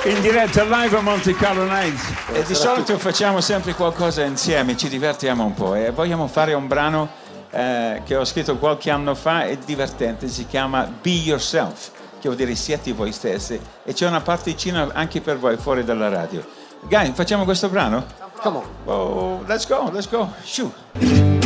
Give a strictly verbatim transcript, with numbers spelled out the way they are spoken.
in diretta live a Monte Carlo Nights. E di solito facciamo sempre qualcosa insieme, ci divertiamo un po' e vogliamo fare un brano eh, che ho scritto qualche anno fa, è divertente, si chiama Be Yourself, che vuol dire siete voi stessi, e c'è una particina anche per voi fuori dalla radio. Guy, facciamo questo brano? Come on. Oh, let's go, let's go, shoot.